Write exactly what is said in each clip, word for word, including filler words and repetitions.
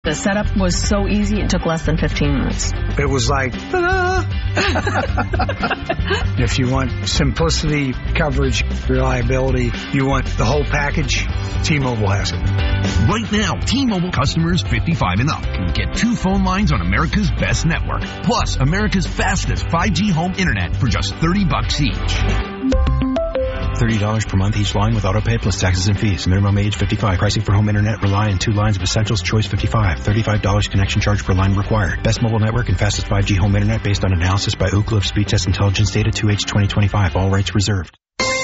The setup was so easy, it took less than fifteen minutes. It was like, ta-da! If you want simplicity, coverage, reliability, you want the whole package, T-Mobile has it. Right now, T-Mobile customers fifty-five and up can get two phone lines on America's best network, plus America's fastest five G home internet for just thirty bucks each. thirty dollars per month each line with autopay plus taxes and fees. Minimum age fifty-five. Pricing for home internet rely on two lines of Essentials Choice fifty-five. thirty-five dollars connection charge per line required. Best mobile network and fastest five G home internet based on analysis by Ookla of Speed Test Intelligence Data two H twenty twenty-five. All rights reserved.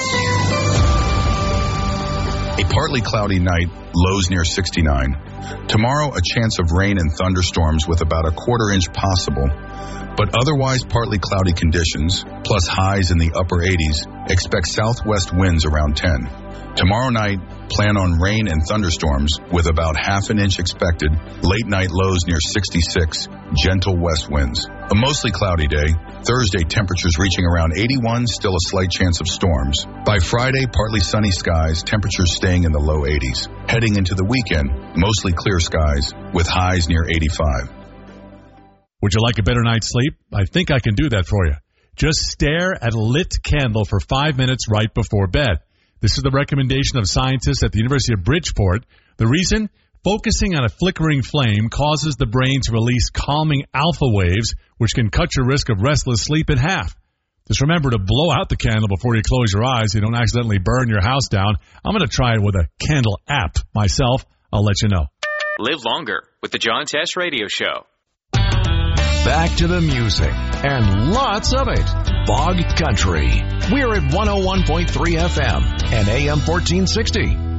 A partly cloudy night, lows near sixty-nine. Tomorrow, a chance of rain and thunderstorms with about a quarter inch possible. But otherwise partly cloudy conditions, plus highs in the upper eighties. Expect southwest winds around ten. Tomorrow night, plan on rain and thunderstorms with about half an inch expected. Late night lows near sixty-six. Gentle west winds. A mostly cloudy day. Thursday, temperatures reaching around eighty-one, still a slight chance of storms. By Friday, partly sunny skies, temperatures staying in the low eighties. Heading into the weekend, mostly clear skies with highs near eighty-five. Would you like a better night's sleep? I think I can do that for you. Just stare at a lit candle for five minutes right before bed. This is the recommendation of scientists at the University of Bridgeport. The reason? Focusing on a flickering flame causes the brain to release calming alpha waves, which can cut your risk of restless sleep in half. Just remember to blow out the candle before you close your eyes so you don't accidentally burn your house down. I'm going to try it with a candle app myself. I'll let you know. Live longer with the John Tesh Radio Show. Back to the music, and lots of it. Bog Country. We're at one oh one point three F M and A M fourteen sixty.